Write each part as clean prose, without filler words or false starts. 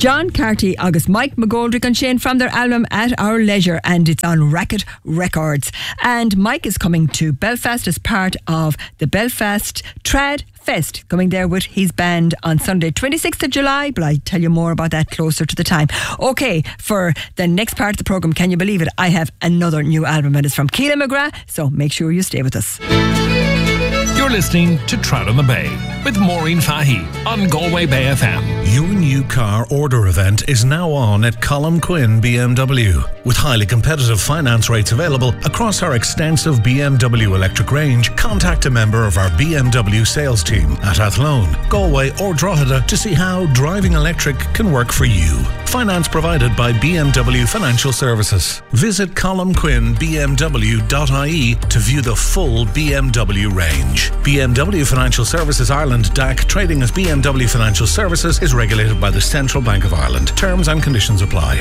John Carty agus Mike McGoldrick and Shane from their album At Our Leisure, and it's on Racket Records. And Mike is coming to Belfast as part of the Belfast Trad Fest, coming there with his band on Sunday 26th of July, but I'll tell you more about that closer to the time. Okay, for the next part of the programme, can you believe it, I have another new album and it's from Keelan McGrath, so make sure you stay with us. You're listening to Trout on the Bay with Maureen Fahey on Galway Bay FM. Your new car order event is now on at Colm Quinn BMW. With highly competitive finance rates available across our extensive BMW electric range, contact a member of our BMW sales team at Athlone, Galway or Drogheda to see how driving electric can work for you. Finance provided by BMW Financial Services. Visit colmquinnbmw.ie to view the full BMW range. BMW Financial Services Ireland DAC, trading as BMW Financial Services, is regulated by the Central Bank of Ireland. Terms and conditions apply.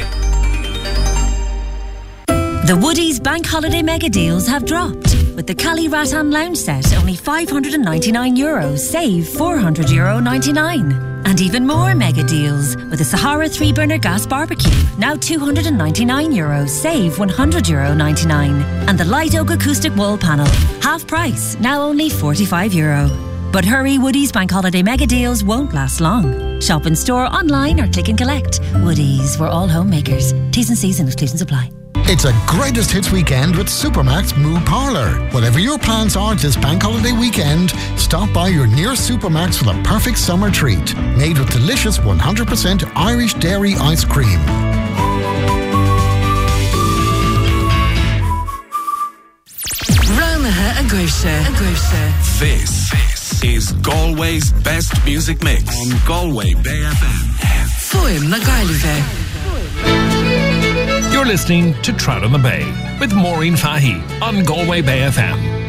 The Woodies Bank Holiday Mega Deals have dropped. With the Cali Rattan Lounge set, only €599, save €400.99. And even more mega deals with the Sahara 3-burner gas barbecue, now €299, save €100.99. And the Light Oak acoustic wall panel, half price, now only €45. But hurry, Woodies Bank Holiday Mega Deals won't last long. Shop in store, online or click and collect. Woodies, we're all homemakers. T's and C's and exclusions apply. It's a greatest hits weekend with Supermac's Moo Parlour. Whatever your plans are this bank holiday weekend, stop by your nearest Supermac's for the perfect summer treat. Made with delicious 100% Irish dairy ice cream. Ranagh Agosha. This is Galway's best music mix on Galway Bay FM. Fuim na Gaillimhe. You're listening to Trout on the Bay with Maureen Fahey on Galway Bay FM.